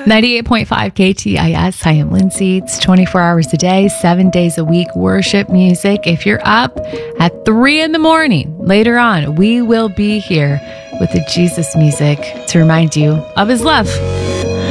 98.5 KTIS. I am Lindsay. It's 24 hours a day, 7 days a week, worship music. If you're up at 3 a.m, later on, we will be here with the Jesus music to remind you of his love.